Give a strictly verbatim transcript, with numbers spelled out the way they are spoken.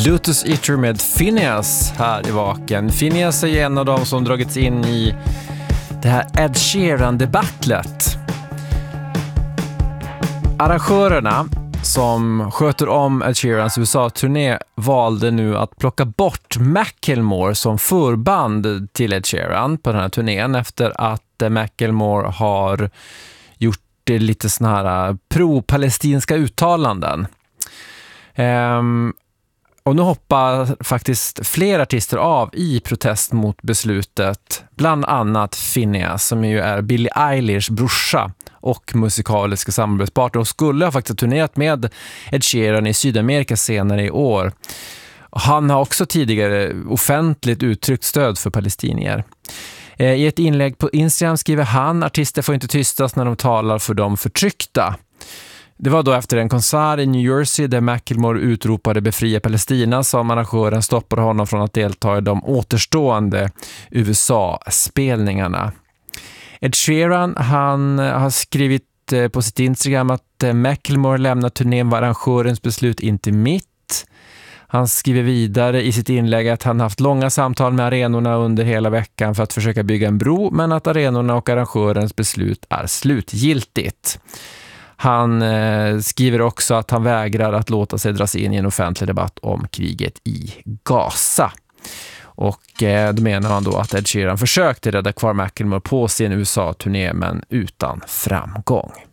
Lotus Eater med Phineas här i Vaken. Phineas är ju en av dem som dragits in i det här Ed Sheeran-debattlet. Arrangörerna som sköter om Ed Sheerans U S A-turné valde nu att plocka bort Macklemore som förband till Ed Sheeran på den här turnén efter att Macklemore har gjort lite såna här pro-palestinska uttalanden. Um, och nu hoppar faktiskt fler artister av i protest mot beslutet. Bland annat Phineas som ju är Billie Eilishs brorsa och musikaliska samarbetspartner och skulle ha faktiskt turnerat med Ed Sheeran i Sydamerika senare i år. Han har också tidigare offentligt uttryckt stöd för palestinier. I ett inlägg på Instagram skriver han: artister får inte tystas när de talar för de förtryckta. Det var då efter en konsert i New Jersey där Macklemore utropade befria Palestina som arrangören stoppade honom från att delta i de återstående U S A-spelningarna. Ed Sheeran, han har skrivit på sitt Instagram att Macklemore lämnar turnén var arrangörens beslut inte mitt. Han skriver vidare i sitt inlägg att han haft långa samtal med arenorna under hela veckan för att försöka bygga en bro, men att arenorna och arrangörens beslut är slutgiltigt. Han eh, skriver också att han vägrar att låta sig dras in i en offentlig debatt om kriget i Gaza. Och eh, då menar han då att Ed Sheeran försökte rädda kvar Macklemore på sin U S A-turné men utan framgång.